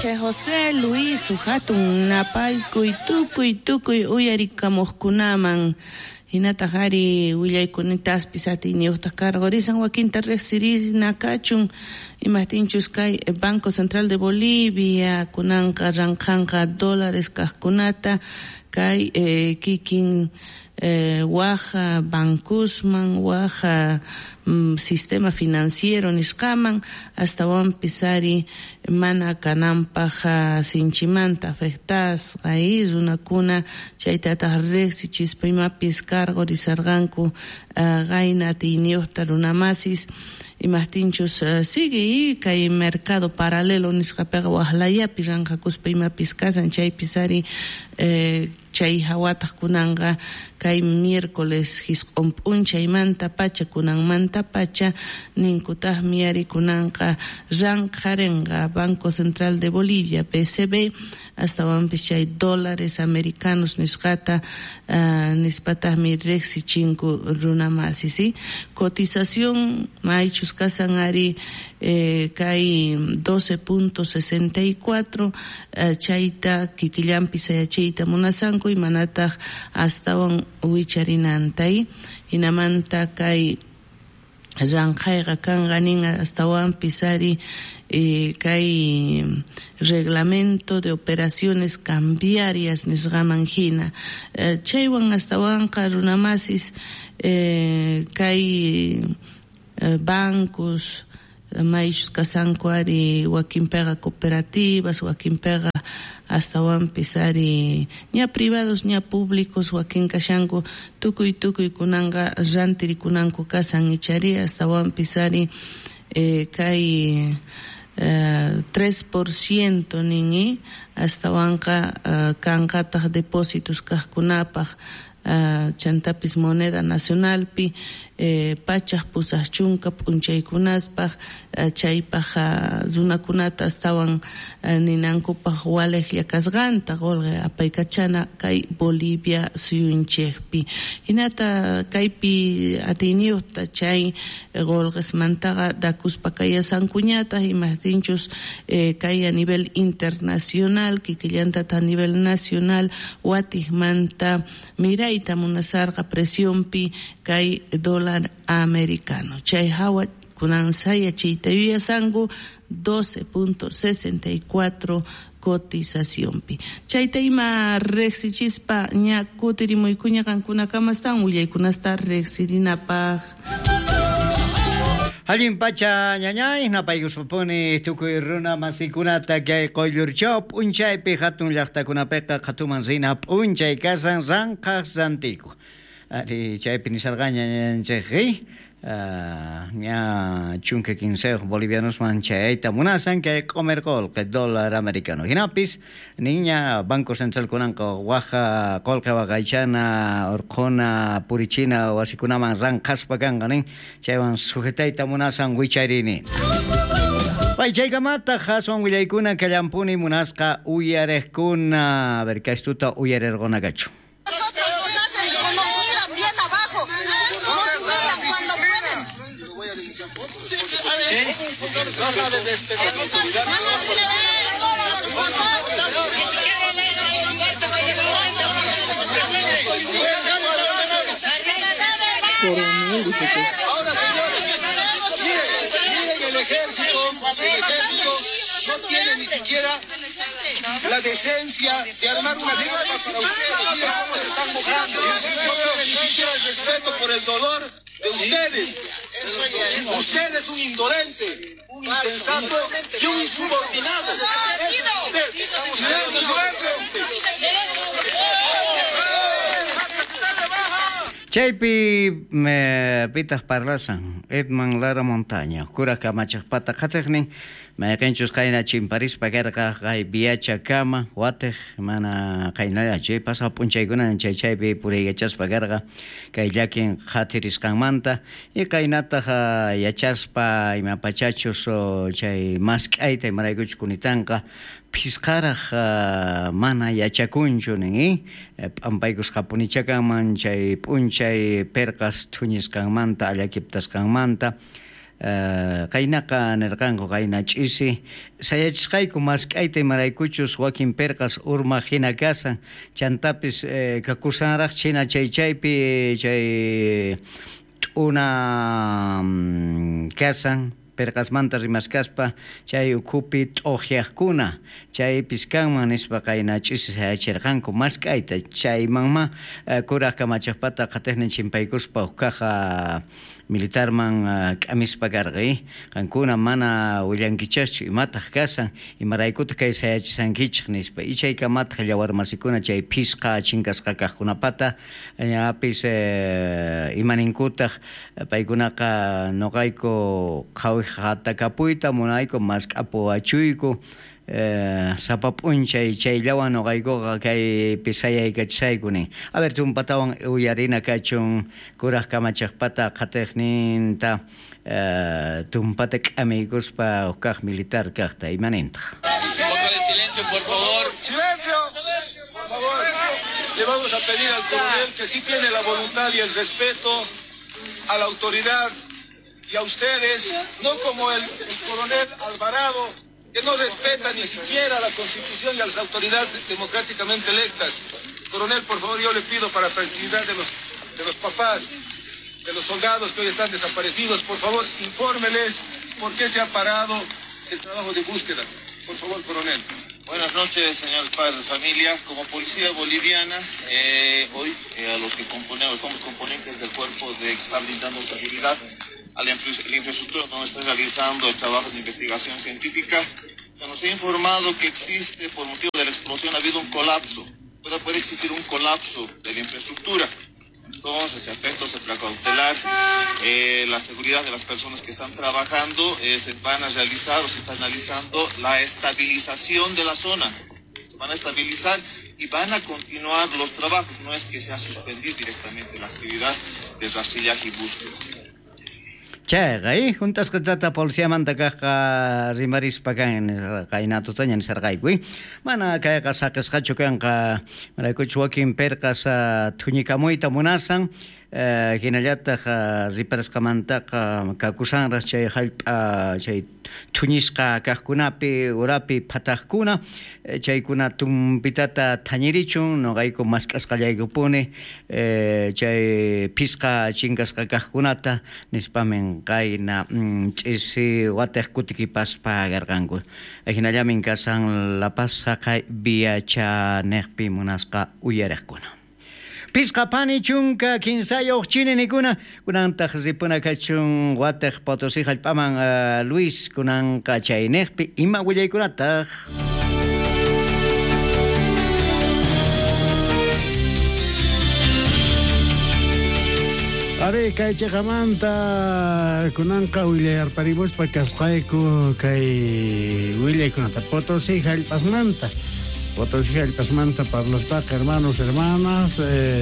Che José Luis Hatun napaykuy tukuy uyarikamuqkunaman hinataqari willaykunitapas pisatiniuqta karqurisan wakinta riqsirina kachun imatinchus kay Banco Central de Bolivia kunanqa ranqanqa dólares kaqkunata kay kikin waja bancusman waja sistema financiero nisqaman hasta wan pisari mana kananpaqa sinchimanta afectadas raíz runakuna chaytataq riqsichispa imapis cargo risarqanku qayna tiyniuqta runamasis imahtinchus sigue kay mercado paralelo nisqapiqa waqlayapi ranqakuspa imapis kasan chay pisari chay hawataq kunanqa kay miércoles hisq'un p'unchaymanta pacha kunanmanta pacha ninkutaq miyari kunanqa ranqarinqa Banco Central de Bolivia BCB hasta wanpis chay dólares americanos nisqata nispataqmi riqsichinku runamasi ¿sí? Cotización maychus kasan ari kay 12.64 chayta kikillampi sayachiyta munasanku imanataq astawan wicharinantay hinamanta kay ranqayqa kanqanin astawan pisari kay reglamento de operaciones cambiarias nisqaman hina chaywan astawanqa runamasis kay bancos maychus kasanku ari wakinpiqa cooperativas wakinpiqa astawan pisari ña privados ña públicos wakin kashanku tukuy kunanqa rantirikunanku kasan ichari astawan pisari kay 3% ningi astawanqa kanqataq depósitos kaqkunapaq chantapis moneda nacionalpi pachaq pusaq chunka p'unchaykunaspaq chaypaq runakunata astawan ninankupaq waleqlla kasqanta qolqa apaykachana kay Bolivia suyunchikpi hinata kaypi atiniuqta chay qolqasmantaqa dakuspa kayasankuñata imatinchus kay a nivel internacional kikillantata a nivel nacional watijmanta mirayta munasarqa presionpi kay dólar americano chay hawa kunan sayachiyta yuyasanku 12.64 cotizaciónpi chayta ima riqsichispa ña kutirimuykuña kankunakamastan willaykunasta riqsirinapaq Allin pacha ñañay napaykuspapuni tukuy runa masikunata kay qoyllurchaw p'unchaypi hatun llaqtakunapiqa qhatuman rina p'unchay kasan ranqaq rantiku ari chaypi nisarqaña chayqi ña chunka quincejo bolivianosman chayayta munasan kay q'umirqol kay dólar americano hinapis niña Banco Central kunanqa waja qolqa waqaychana urquna purichina wasikunaman ranqaspa kanqa chaywan sujetayta munasan wicharini chaykamata haswan willaykuna kallampuni munasqa uyariqkuna a ver kaystuta uyarirqunakachu No sabes despegar autoridad. Ahora, señores, miren el ejército no tiene ni siquiera la decencia de armar una disculpa para ustedes. Miren cómo se están mojando. No tiene ni siquiera el respeto por el dolor de ustedes. Usted es un indolente, un insensato y un insubordinado. Chaypi me pitas parlasan Edman Lara Montaña kura kamachaq pata qatiqnin mayqinchus qayna chimparispa karqa kay viacha kama watej mana qayna chay pasa p'unchaykuna chaypi puriykachaspa karqa kay llakin qatirisqanmanta y qaynataqa yachaspa imapachachus chay mask'ayta imaraykuchus kunitanqa pisqaraq mana yachakunchu nin p'ampaykusqa punichakanman chay p'unchay perqas thuñisqanmanta allakiptasqanmanta Kainaka nerkanko kaina ch'isi sayachqayku mask'ayta maraykuchus wakin perqas urma hina kasan chantapis kakusanraq china chaypi chay t'una kasan perqasmanta rimaskaspa chay ukhupi t'uqyaqkuna chay piskanman nispa qayna ch'isi sayachirqanku mask'ayta chaymanma kuraq kamachaqpata qatiqnin chimpaykuspa uqaqa militarman k'amispa karqi qankuna mana willankichaschu imataq kasan imaraykuta kay sayachisankichik nispa ichaykamataq llawarmasikuna chay pisqa chinkasqa kaqkunapata ñapis imaninkutaq paykunaqa noqayku qhawiqatakapuyta munayku mask'apu achuyku sapap'unchay chayllawan noqaykuqa kay pisayaykachisaykunin a ver tumpatawan uyarina kachun kuraq kamachaqpata qatiqninta tumpata k'amiykuspa uqaq militar kaqta imanintaq. Silencio, por favor. Silencio, por favor. Le vamos a pedir al coronel que sí tiene la voluntad y el respeto a la autoridad y a ustedes, no como el coronel Alvarado, que no respeta ni siquiera la Constitución y a las autoridades democráticamente electas. Coronel, por favor, yo le pido para tranquilidad de los papás, de los soldados que hoy están desaparecidos, por favor, infórmeles por qué se ha parado el trabajo de búsqueda. Por favor, coronel. Buenas noches, señores padres de familia. Como policía boliviana, hoy a los que somos componentes del cuerpo que está brindando seguridad a la infraestructura donde está realizando el trabajo de investigación científica, se nos ha informado que existe, por motivo de la explosión, ha habido un colapso. Puede existir un colapso de la infraestructura. Entonces, efectos de precautelar la seguridad de las personas que están trabajando, se van a realizar o se está analizando la estabilización de la zona. Se van a estabilizar y van a continuar los trabajos. No es que se ha suspendido directamente la actividad de rastrillaje y búsqueda. Chay, juntas que trata policía manta caja rimaris pagan kainato tañan sargaywi. Mana kaya sakas kachukan ka maraykuchwakin perkas tuñikamuita munasan hinallata riparaskamanta kakusanras chay chay tuñisqa kaqkunapi urapi phataqkuna chaykuna tumpitata thañirichun noqayku mask'asqallaykupuni chay pisqa chinkasqa kaqkunata nispamen qayna ch'isi watiq kutikipaspa karqanku hinallamin kasan La Paz saqay viachaneqpi munasqa uyariqkuna. Pisqapani chunka kinsayoq chininikuna kunantaq ripuna kachun Guataq Potosí hallp'aman Luis kunanqa chaynaqpi ima willaykunataq. Are kay chiqamanta kunanqa willayarparimospa kasqayku kay willaykunata Potosí hallp'asmanta. Potosí hallp'asmanta para los hermanos, hermanas,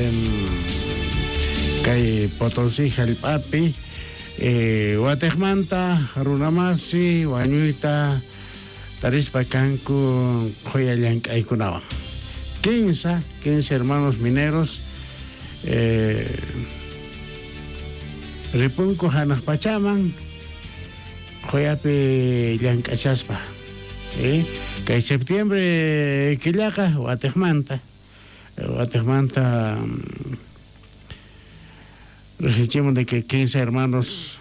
kay Potosí hallp'api, Guatemanta, runamasi, wañuyta, tarispa kanku, qoyallank'aykunawan. 15 hermanos mineros, ripunku hanaq pachaman, qoyapi llank'achaspa. Kay septiembre killaqa Guatemanta registramos de que 15 hermanos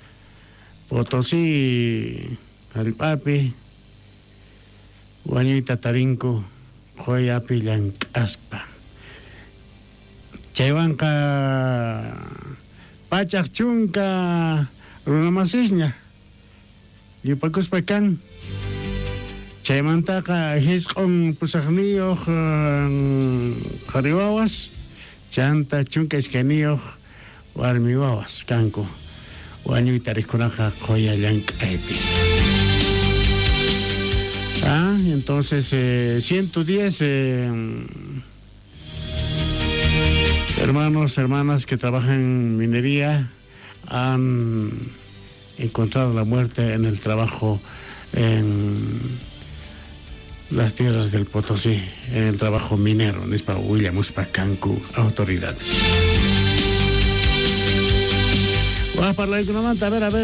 Potosí hallp'api wañuyta tarinku qoyapi llank'aspa chaywanqa pachaq chunka runamasisña yupakuspa kan chaymantaqa hisq'un pusaqniyuq qhariwawas chanta chunka iskayniyuq warmi wawas kanku wañuyta riqkunaqa qoya llank'aypi. Entonces 110 hermanos, hermanas que trabajan en minería han encontrado la muerte en el trabajo en las tierras del Potosí, en el trabajo minero, Nispa William Uspa Cancu, autoridades. para la economía, a ver,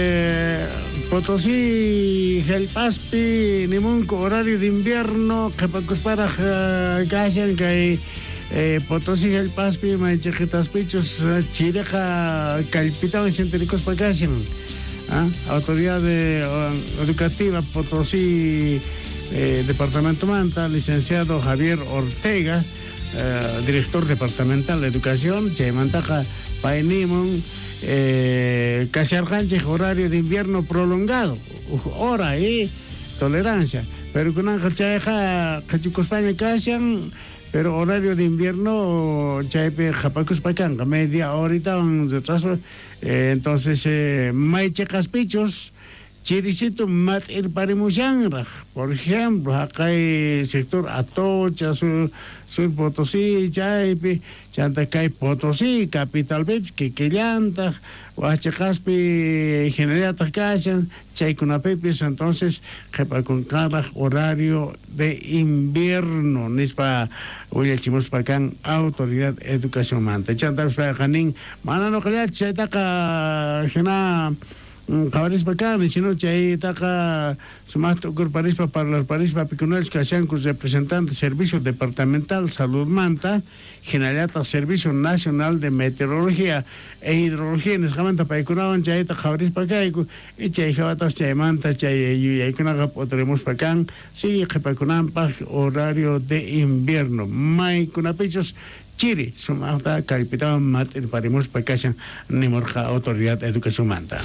Potosí, Gelpaspi, Nimunco, horario de invierno, que para Gashan, que Potosí, Gelpaspi, Maichejitas Pichos, Chireja, Calpitao y Centericos Pagashan. Autoridad educativa Potosí, Departamento Manta, licenciado Javier Ortega, director departamental de educación, Chaymantaja Painimon, casi arranque horario de invierno prolongado, hora y tolerancia, pero con una chaja, España casian, pero horario de invierno, Chaype Japacus Pacanga, media horita, un retraso, entonces, Maiche Caspichos, Chiricito Mat el Parimuyangra, por ejemplo, acá hay sector Atocha, Sur Potosí, Chaype, Chantacay Potosí, Capital Beps, Quiquillanta, Huachacaspi, General Tacayan, Chaycunapepis, entonces, con cada horario de invierno, Nispa, Uyachimos Pacán, Autoridad Educación Manta. Chantas Pacanín, Manano Calach, Chaytaca, Gena. Cabaris Bacán, sino que taca sumato Parispa para los Parispa Picunales que hacían con representantes Servicio Departamental Salud Manta, Generalata Servicio Nacional de Meteorología e Hidrología en Escamanta Paicunaban, Chayta Cabaris Bacaico, y Chayjabatas Chaymanta, Chayayuyaikunaga Potremos Bacán, sigue Jepacunan horario de invierno, Maicunapichos. Chiri, sumata capitán mat el parimos pacashan ni morja Autoridad de Educación Manta.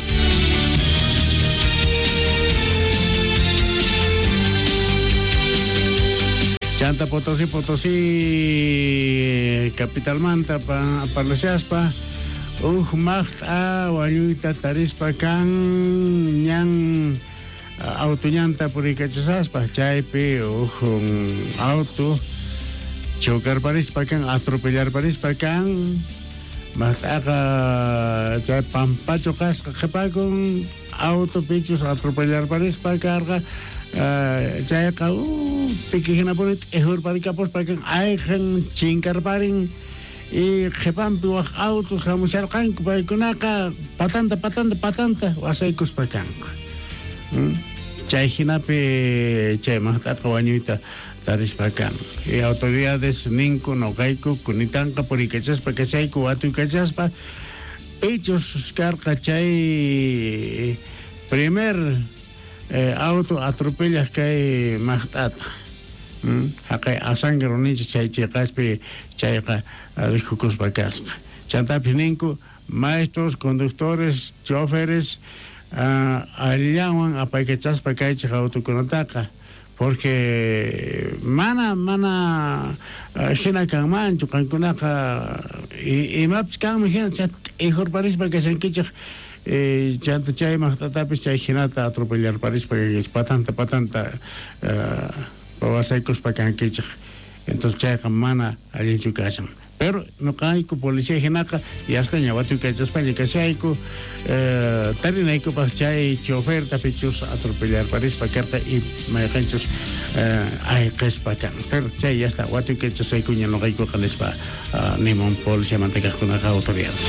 Chanta Potosí, Capital Manta, para la Chaspa, Macht a Wayuita Tarispa Can, Ñan, Autoñanta Puricachaspa, Chaipe, auto. Chocar Parispacan, atropellar Parispacan, mataca, ya pampacho casca, con autopichos, atropellar Parispacarga, ya piquijena por el ejor paricapos pacan, aigen, chincar parin, y jepan piwak autos, jamusar canco, paiconaca, patanta, wasaicos pacan. Chayjinape, chaymataca, bañuita. Tarispacan. Y autoridades Ninco, Nogaico, Cunitanca, Puricachaspa, Cachaico, Atu y Cachaspa, hechos Carcachay, primer auto atropellas que hay Machtata. Acá a sangre unicha chay checaspe chayca rijucos pacasca. Chantapi Ninco, maestros, conductores, choferes, alillawan a Paicachaspa Caicha autoconataca. Porque mana hina kan mancho kan kunaka y maps kan hina chat ejor París para que se enquiche chanta chay mahtatapis chay hinata atropellar París para que es patanta pawasaicos para que enquiche entonces chay kan mana allí chucasan pero no cae con policía hinaka y hasta ñawatu que es España que se aico tarinaico pas chay chofer tapichos atropellar París para que y mayanchos ay que es para pero chay ya está watu que se aico ña no caico que les pa ni mon policía manteca con las autoridades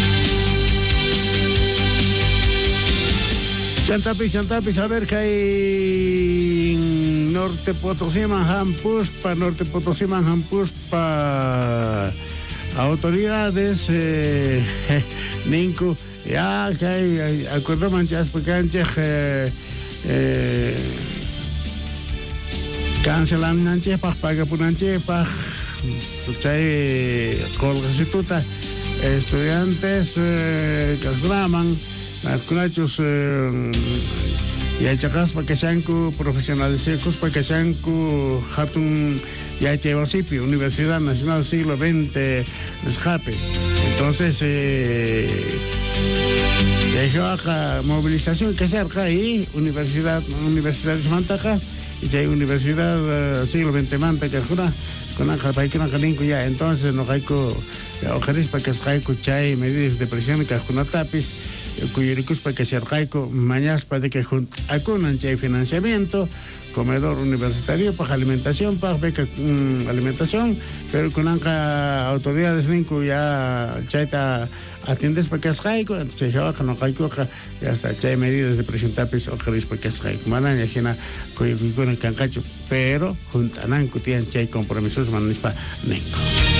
Chantapis a ver que hay Norte Potosí Manjampuspa, Norte Potosí Manjampuspa, autoridades, Ninco, ya que hay acuerdo manchas pecanche, cancelan nanche, paga por nanche, chay colgasituta, estudiantes, casgraman, Kunachos ya chacas para que sean profesionales para que sean hatun ya chevasipi Universidad Nacional Siglo XX escape entonces ya movilización que se arca ahí Universidad de Mantaca y ya Universidad Siglo XX Mantaca con la paikina calinco ya entonces no hay ojeres para que se chay medidas de presión que con tapis Cuyuricuspa que cercaico mañaspa de que acunan chay financiamiento, comedor universitario para alimentación, para beca alimentación, pero con autoridades ninku ya chaita atiendes para que es jaico, entonces ya no jaico ya está chay medidas de presión tapis o caris para que es jaico. Manan ya jena con el cancacho, pero juntanan cutian chay compromisos manispa nenko.